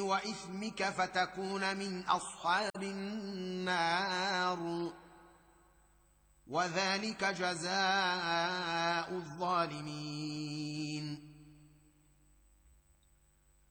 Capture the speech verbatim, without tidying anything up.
واثمك فتكون من اصحاب النار وذلك جزاء الظالمين.